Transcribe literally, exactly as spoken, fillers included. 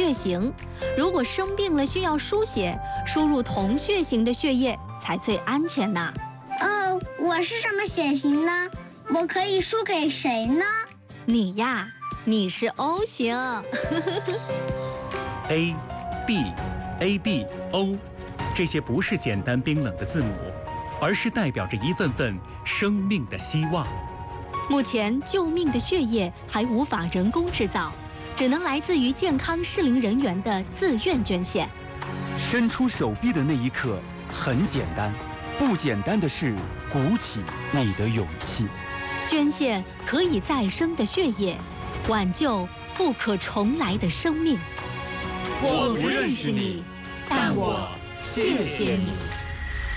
血型。如果生病了需要输血，输入同血型的血液才最安全呢。 哦，我是什么血型呢？我可以输给谁呢？ 你呀，你是 O 型。 A、B、A B O， 这些不是简单冰冷的字母，而是代表着一份份生命的希望。 目前，救命的血液还无法人工制造，只能来自于健康适龄人员的自愿捐献。 伸出手臂的那一刻很简单，不简单的是鼓起你的勇气。 捐献可以再生的血液，挽救不可重来的生命。 我不认识你，但我谢谢你。